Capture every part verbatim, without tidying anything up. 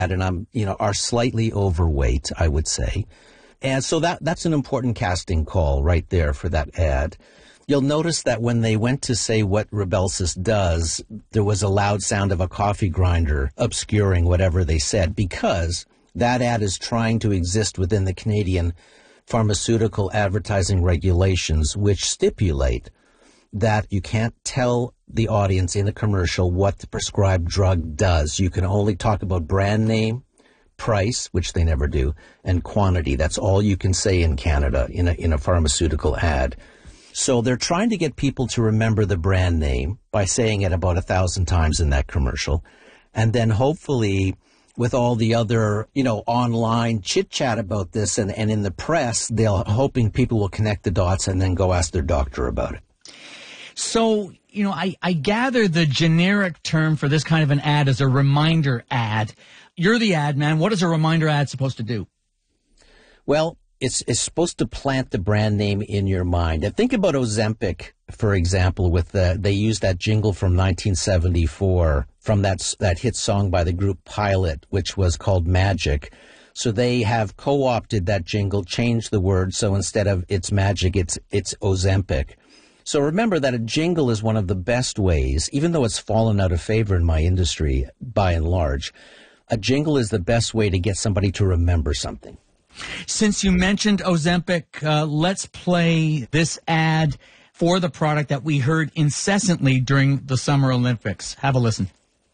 and I'm, you know, are slightly overweight, I would say. And so that that's an important casting call right there for that ad. You'll notice that when they went to say what Rybelsus does, there was a loud sound of a coffee grinder obscuring whatever they said, because that ad is trying to exist within the Canadian pharmaceutical advertising regulations, which stipulate that you can't tell the audience in a commercial what the prescribed drug does. You can only talk about brand name, price, which they never do, and quantity. That's all you can say in Canada in a, in a pharmaceutical ad. So they're trying to get people to remember the brand name by saying it about a thousand times in that commercial. And then hopefully with all the other, you know, online chit chat about this and, and in the press, they're hoping people will connect the dots and then go ask their doctor about it. So, you know, I, I gather the generic term for this kind of an ad is a reminder ad. You're the ad man. What is a reminder ad supposed to do? Well, It's, it's supposed to plant the brand name in your mind. And think about Ozempic, for example, with the, they used that jingle from nineteen seventy-four from that, that hit song by the group Pilot, which was called Magic. So they have co-opted that jingle, changed the word. So instead of it's magic, it's, it's Ozempic. So remember that a jingle is one of the best ways, even though it's fallen out of favor in my industry by and large, a jingle is the best way to get somebody to remember something. Since you mentioned Ozempic, uh, let's play this ad for the product that we heard incessantly during the Summer Olympics. Have a listen.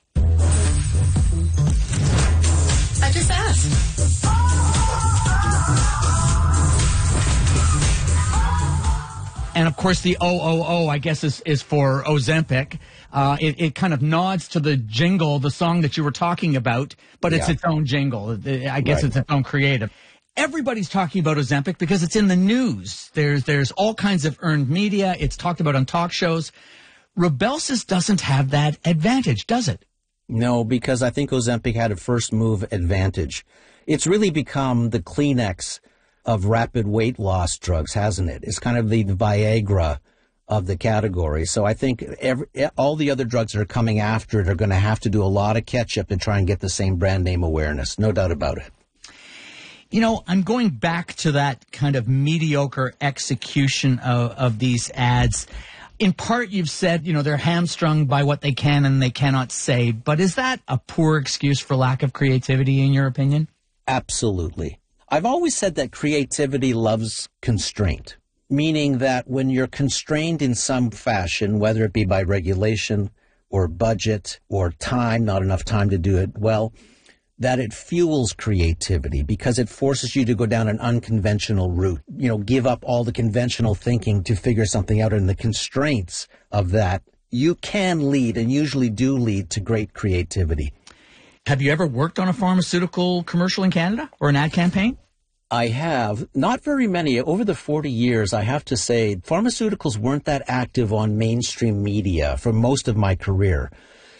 I just asked. And, of course, the O O O, I guess, is, is for Ozempic. Uh, it, it kind of nods to the jingle, the song that you were talking about, but it's yeah. its own jingle. I guess right. It's its own creative. Everybody's talking about Ozempic because it's in the news. There's there's all kinds of earned media. It's talked about on talk shows. Rybelsus doesn't have that advantage, does it? No, because I think Ozempic had a first move advantage. It's really become the Kleenex of rapid weight loss drugs, hasn't it? It's kind of the Viagra of the category. So I think every, all the other drugs that are coming after it are going to have to do a lot of catch-up to try and get the same brand name awareness. No doubt about it. You know, I'm going back to that kind of mediocre execution of, of these ads. In part, you've said, you know, they're hamstrung by what they can and they cannot say. But is that a poor excuse for lack of creativity, in your opinion? Absolutely. I've always said that creativity loves constraint, meaning that when you're constrained in some fashion, whether it be by regulation or budget or time, not enough time to do it well, that it fuels creativity because it forces you to go down an unconventional route, you know, give up all the conventional thinking to figure something out. And the constraints of that, you can lead and usually do lead to great creativity. Have you ever worked on a pharmaceutical commercial in Canada or an ad campaign? I have. Not very many. Over the forty years, I have to say, pharmaceuticals weren't that active on mainstream media for most of my career.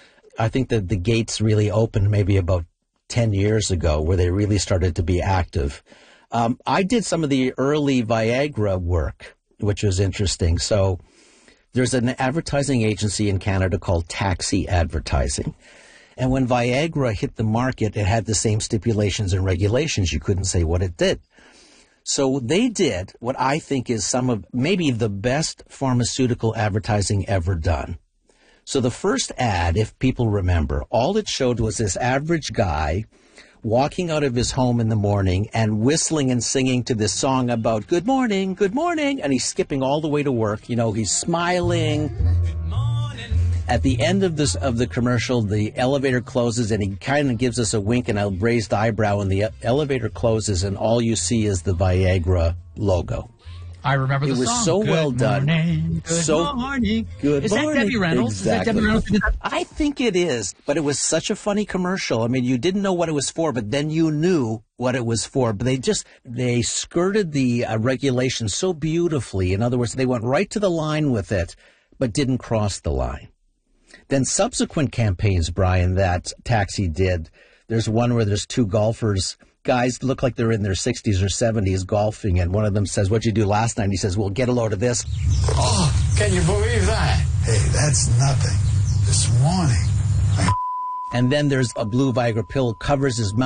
I think that the gates really opened maybe about ten years ago where they really started to be active. Um, I did some of the early Viagra work, which was interesting. So there's an advertising agency in Canada called Taxi Advertising. And when Viagra hit the market, it had the same stipulations and regulations. You couldn't say what it did. So they did what I think is some of maybe the best pharmaceutical advertising ever done. So the first ad, if people remember, all it showed was this average guy walking out of his home in the morning and whistling and singing to this song about good morning, good morning. And he's skipping all the way to work. You know, he's smiling. At the end of this of the commercial, the elevator closes and he kind of gives us a wink and a raised eyebrow, and the elevator closes and all you see is the Viagra logo. I remember the song. It was song. so good well morning, done. Good so morning. Good is morning. Is that Debbie Reynolds? Exactly. Is that Debbie Reynolds? I think it is, but it was such a funny commercial. I mean, you didn't know what it was for, but then you knew what it was for. But they just, they skirted the uh, regulations so beautifully. In other words, they went right to the line with it, but didn't cross the line. Then subsequent campaigns, Brian, that Taxi did, there's one where there's two golfers. Guys look like they're in their sixties or seventies golfing, and one of them says, "What'd you do last night?" And he says, "Well, get a load of this." Oh, can you believe that? Hey, that's nothing. This morning, I And then there's a blue Viagra pill covers his mouth.